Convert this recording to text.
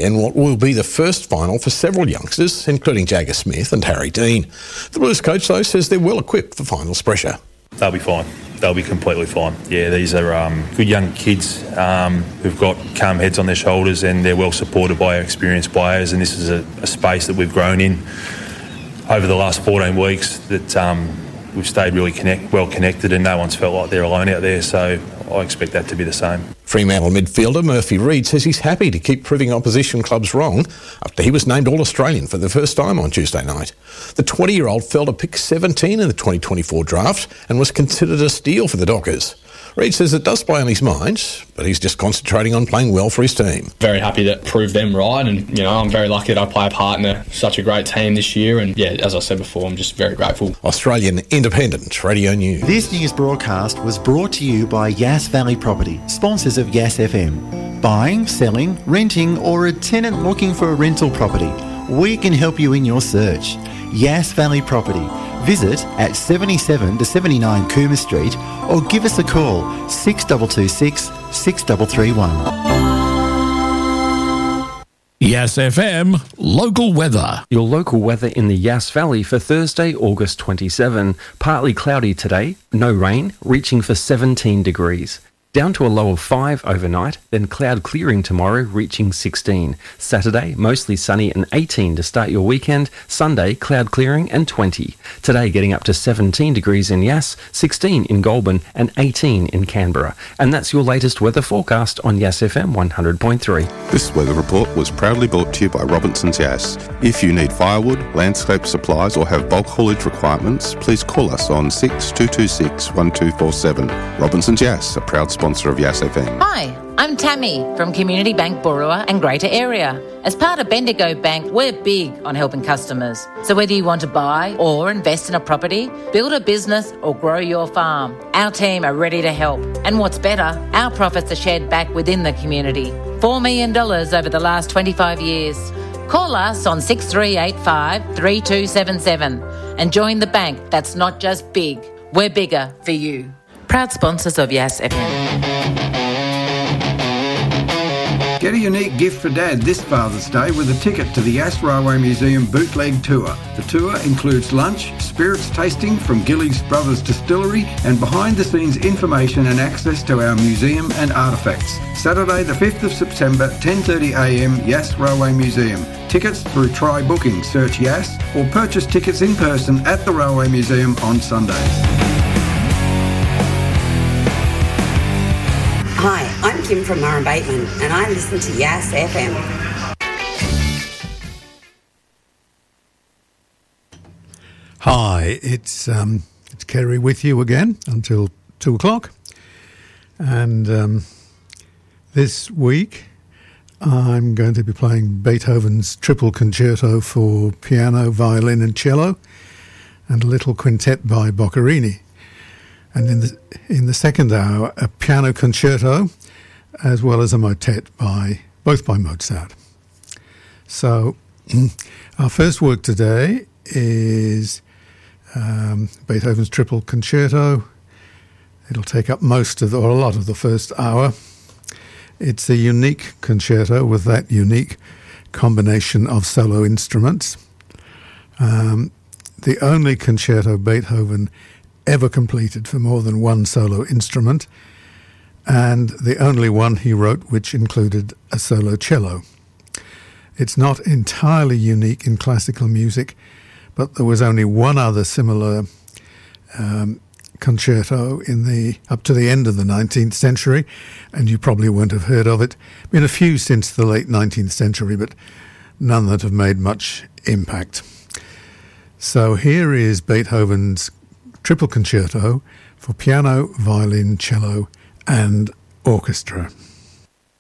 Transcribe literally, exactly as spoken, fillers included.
Friday and what will be the first final for several youngsters, including Jagger Smith and Harry Dean. The Blues coach, though, says they're well equipped for finals pressure. They'll be fine. They'll be completely fine. Yeah, these are um, good young kids um, who've got calm heads on their shoulders, and they're well supported by our experienced players, and this is a, a space that we've grown in over the last fourteen weeks that um, we've stayed really connect, well connected, and no one's felt like they're alone out there, so I expect that to be the same. Fremantle midfielder Murphy Reid says he's happy to keep proving opposition clubs wrong after he was named All-Australian for the first time on Tuesday night. The twenty-year-old fell to pick seventeen in the twenty twenty-four draft and was considered a steal for the Dockers. Reid says it does play on his mind, but he's just concentrating on playing well for his team. Very happy to prove them right, and you know I'm very lucky that I play a part in such a great team this year, and yeah, as I said before, I'm just very grateful. Australian Independent Radio News. This news broadcast was brought to you by Yass Valley Property, sponsors of Yass F M. Buying, selling, renting, or a tenant looking for a rental property, we can help you in your search. Yass Valley Property. Visit at seventy-seven to seventy-nine Cooma Street or give us a call six two two six, six three three one. Yass F M local weather. Your local weather in the Yass Valley for Thursday, August twenty-seventh. Partly cloudy today, no rain, reaching for seventeen degrees. Down to a low of five overnight, then cloud clearing tomorrow, reaching sixteen. Saturday, mostly sunny and eighteen to start your weekend. Sunday, cloud clearing and twenty. Today, getting up to seventeen degrees in Yass, sixteen in Goulburn and eighteen in Canberra. And that's your latest weather forecast on Yass F M one hundred point three. This weather report was proudly brought to you by Robinson's Yass. If you need firewood, landscape supplies or have bulk haulage requirements, please call us on six two two six, one two four seven. Robinson's Yass, a proud sponsor of Yass F M. Hi, I'm Tammy from Community Bank Boorowa and Greater Area. As part of Bendigo Bank, we're big on helping customers. So whether you want to buy or invest in a property, build a business or grow your farm, our team are ready to help. And what's better, our profits are shared back within the community. four million dollars over the last twenty-five years. Call us on six three eight five, three two seven seven and join the bank that's not just big, we're bigger for you. Proud sponsors of Yass F M. Get a unique gift for Dad this Father's Day with a ticket to the Yass Railway Museum Bootleg Tour. The tour includes lunch, spirits tasting from Gillies Brothers Distillery, and behind-the-scenes information and access to our museum and artefacts. Saturday the fifth of September, ten thirty a m, Yass Railway Museum. Tickets through Try Booking, search Yass, or purchase tickets in person at the Railway Museum on Sundays. Hi, I'm Kim from Murray Bateman and I listen to Yass F M. Hi, it's um, it's Kerry with you again until two o'clock. And um, this week I'm going to be playing Beethoven's Triple Concerto for piano, violin and cello, and a little quintet by Boccherini. And in the in the second hour, a piano concerto, as well as a motet by both by Mozart. So, our first work today is um, Beethoven's Triple Concerto. It'll take up most of the, or a lot of the first hour. It's a unique concerto with that unique combination of solo instruments. Um, the only concerto Beethoven ever completed for more than one solo instrument, and the only one he wrote which included a solo cello. It's not entirely unique in classical music, but there was only one other similar um, concerto in the up to the end of the nineteenth century, and you probably won't have heard of it. Been a few since the late nineteenth century, but none that have made much impact. So here is Beethoven's Triple Concerto for piano, violin, cello, and orchestra.